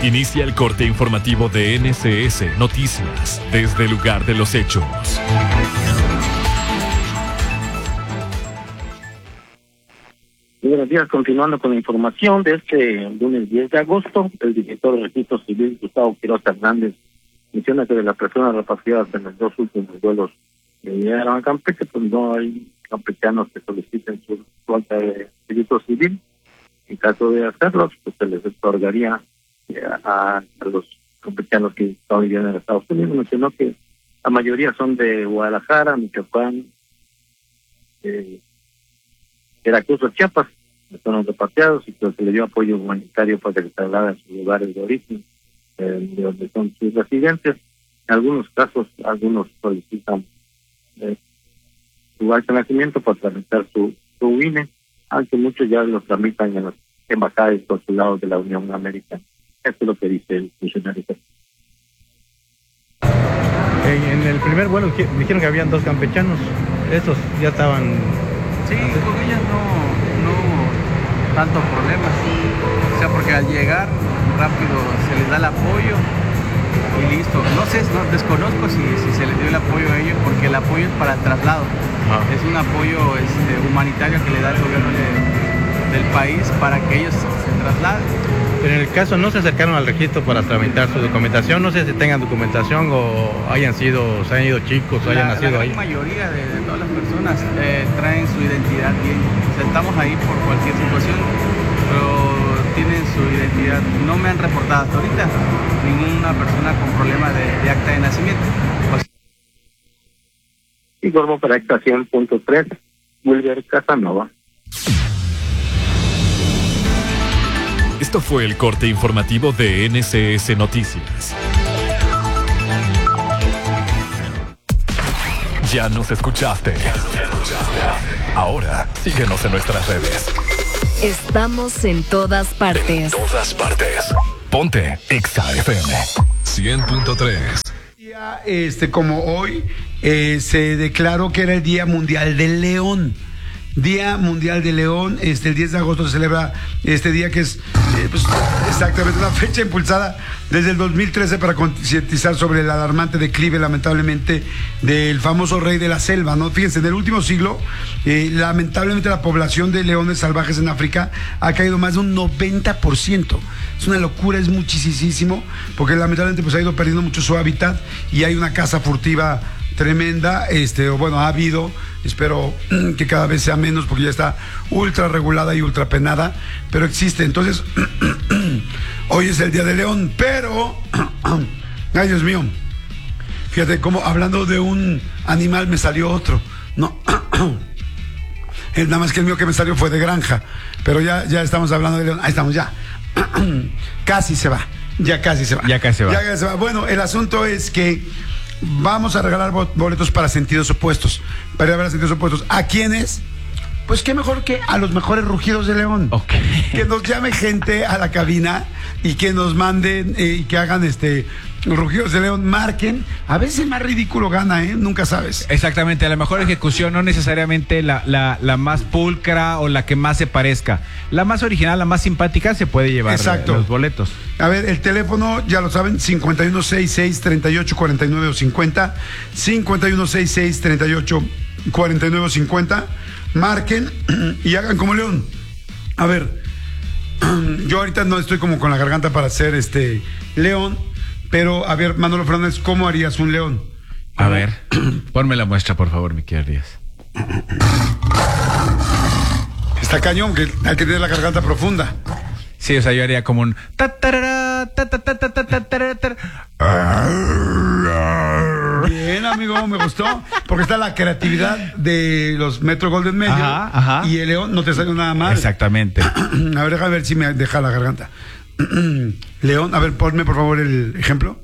Inicia el corte informativo de NCS Noticias desde el lugar de los hechos. Buenos días, continuando con la información de este lunes 10 de agosto, el director del Registro Civil, Gustavo Quiroz Hernández, menciona que de las personas repatriadas en los 2 últimos vuelos que llegaron a Campeche, pues no hay campechanos que soliciten su cuenta de registro civil. En caso de hacerlos, pues se les otorgaría a los campechanos que están viviendo en Estados Unidos. Mencionó que la mayoría son de Guadalajara, Michoacán, Veracruz o Chiapas, que son los repatriados, y que se les dio apoyo humanitario para que se trasladen a sus lugares de origen, de donde son sus residentes. En algunos casos, algunos solicitan su acta de nacimiento para tramitar su INE, aunque muchos ya lo tramitan en las embajadas y consulados de la Unión Americana. Esto es lo que dice el funcionario. En el primer vuelo dijeron que habían 2 campechanos, esos ya estaban... Sí, con ellas no hubo tantos problemas, o sea, porque al llegar rápido se les da el apoyo y listo. No desconozco si se les dio el apoyo a ellos, porque el apoyo es para el traslado. Es un apoyo humanitario que le da el gobierno del país para que ellos se trasladen. Pero en el caso no se acercaron al registro para tramitar su documentación, no sé si tengan documentación o se han ido chicos o hayan nacido ahí. La mayoría de todas las personas traen su identidad bien. Estamos ahí por cualquier situación, pero tienen su identidad. No me han reportado hasta ahorita ninguna persona con problema de acta de nacimiento. Informo para Acta 100.3, Wilber Casanova. Esto fue el corte informativo de NCS Noticias. Ya nos escuchaste. Ahora síguenos en nuestras redes. Estamos en todas partes. En todas partes. Ponte Exa FM 100.3. Como hoy se declaró que era el Día Mundial del León. Día Mundial del León, el 10 de agosto se celebra este día, que es exactamente una fecha impulsada desde el 2013 para concientizar sobre el alarmante declive, lamentablemente, del famoso rey de la selva, ¿no? Fíjense, en el último siglo, lamentablemente la población de leones salvajes en África ha caído más de un 90%. Es una locura, es muchísimo, porque lamentablemente pues ha ido perdiendo mucho su hábitat y hay una caza furtiva tremenda, ha habido, espero que cada vez sea menos porque ya está ultra regulada y ultra penada, pero existe. Entonces, hoy es el Día del León, pero, ay Dios mío, fíjate cómo hablando de un animal me salió otro, no, nada más que el mío que me salió fue de granja, pero ya estamos hablando de león, ahí estamos ya, casi se va. Bueno, el asunto es que vamos a regalar boletos para sentidos opuestos. Para ir a ver a sentidos opuestos. ¿A quiénes? Pues qué mejor que a los mejores rugidos de León. Okay. Que nos llame gente a la cabina y que nos manden y que hagan rugidos de León, marquen. A veces el más ridículo gana, nunca sabes. Exactamente, la mejor ejecución, no necesariamente la más pulcra o la que más se parezca. La más original, la más simpática se puede llevar. Exacto. Los boletos. A ver, el teléfono, ya lo saben, 5166-3849 o 50, 5166-3849 o 50. Marquen y hagan como León. A ver, yo ahorita no estoy como con la garganta para hacer León, pero a ver, Manolo Fernández, ¿cómo harías un león? A ver, ponme la muestra, por favor, mi querido Díaz. Está cañón, que hay que tener la garganta profunda. Sí, o sea, yo haría como un... Bien, amigo, me gustó, porque está la creatividad de los Metro Golden Medio. Ajá. Y el león no te salió nada mal. Exactamente. A ver, déjame ver si me deja la garganta. León, a ver, ponme por favor el ejemplo.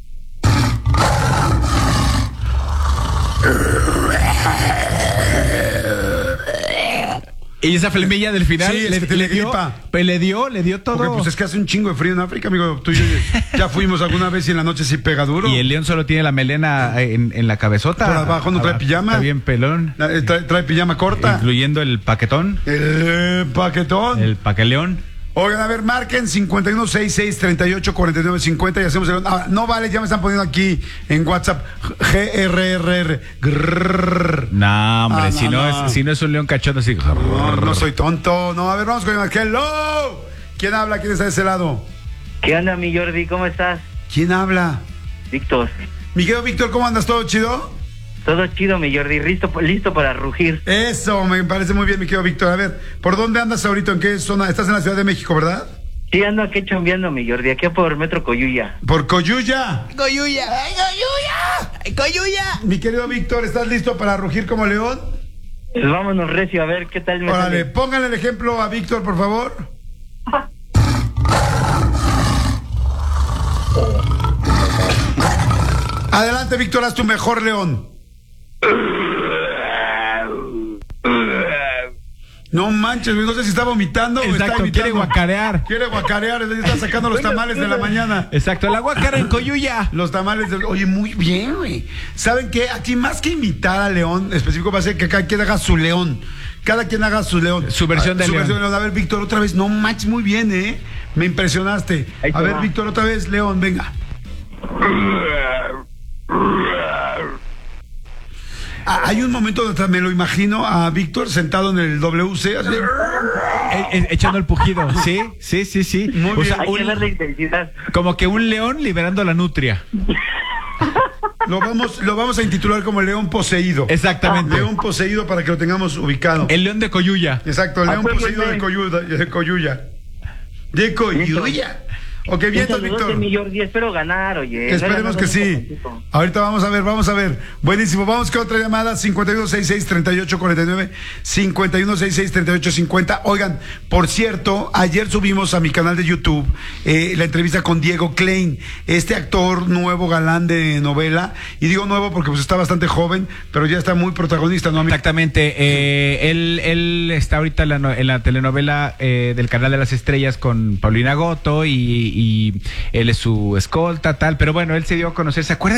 Y esa flemilla del final sí, le dio todo. Porque pues es que hace un chingo de frío en África, amigo. Tú y yo ya fuimos alguna vez y en la noche sí pega duro. Y el león solo tiene la melena en la cabezota. Por abajo no trae pijama. Está bien pelón. Trae pijama corta. Incluyendo el paquetón. El paquetón. El paqueleón. Oigan, a ver, marquen 5166-384950 y hacemos el... no vale, ya me están poniendo aquí en WhatsApp GRRR. No, hombre, si no es un león cachondo así. No soy tonto. No, a ver, vamos con el... ¡Hello! ¿Quién habla? ¿Quién está de ese lado? ¿Qué onda, mi Jordi? ¿Cómo estás? ¿Quién habla? Víctor. Mi querido Víctor, ¿cómo andas? ¿Todo chido? Todo chido, mi Jordi. Listo para rugir. Eso, me parece muy bien, mi querido Víctor. A ver, ¿por dónde andas ahorita? ¿En qué zona? Estás en la Ciudad de México, ¿verdad? Sí, ando aquí chambeando, mi Jordi. Aquí por Metro Coyuya. ¿Por Coyuya? ¡Coyuya! ¡Ay, Coyuya! ¡Ay, Coyuya! Mi querido Víctor, ¿estás listo para rugir como león? Pues vámonos, recio, a ver qué tal me Órale, sale. pónganle el ejemplo a Víctor, por favor. Adelante, Víctor, haz tu mejor león. No manches, no sé si está vomitando o está imitando. Quiere guacarear. Quiere guacarear, está sacando los tamales de la mañana. Exacto, la guacara en Coyuya. Los tamales de... Oye, muy bien, güey. ¿Saben qué? Aquí más que imitar al león específico va a ser que cada quien haga su león. Cada quien haga su león. Su versión de león. A ver, Víctor, otra vez. No manches, muy bien, ¿eh? Me impresionaste. A ver, Víctor, otra vez, león, venga. Hay un momento donde me lo imagino a Víctor sentado en el WC así, echando el pujido. Sí. Muy bien. Hay que darle intensidad. Como que un león liberando la nutria. Lo vamos a intitular como León Poseído. Exactamente. León Poseído para que lo tengamos ubicado. El león de Coyuya. Exacto, el León Poseído de Coyuya. De Coyuya. Ok, bien, Víctor. Mi Jordi, espero ganar, oye. Esperemos que sí. Ahorita vamos a ver. Buenísimo, vamos con otra llamada, 5166-3849, 5166-3850. Oigan, por cierto, ayer subimos a mi canal de YouTube la entrevista con Diego Klein, este actor nuevo galán de novela, y digo nuevo porque pues está bastante joven, pero ya está muy protagonista, ¿no, amigo? Exactamente, él está ahorita en la telenovela del Canal de las Estrellas con Paulina Goto y él es su escolta, tal, pero bueno, él se dio a conocer, ¿se acuerdan?